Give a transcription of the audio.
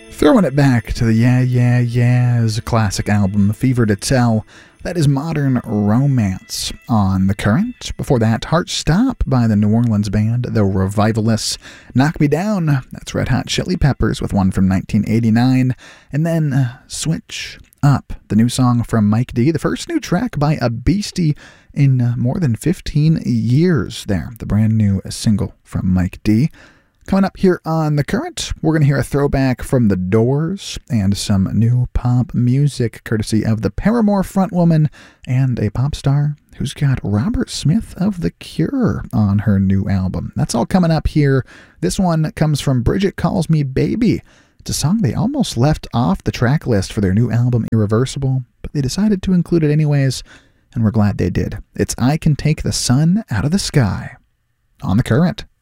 Throwing it back to the Yeah Yeah Yeahs classic album, Fever to Tell. That is Modern Romance on The Current. Before that, Heart Stop by the New Orleans band The Revivalists. Knock Me Down, that's Red Hot Chili Peppers with one from 1989. And then Switch Up, the new song from Mike D, the first new track by a beastie in more than 15 years there. The brand new single from Mike D. Coming up here on The Current, we're going to hear a throwback from The Doors and some new pop music courtesy of the Paramore frontwoman and a pop star who's got Robert Smith of The Cure on her new album. That's all coming up here. This one comes from Bridget Calls Me Baby. It's a song they almost left off the track list for their new album Irreversible, but they decided to include it anyways, and we're glad they did. It's I Can Take the Sun Out of the Sky on The Current.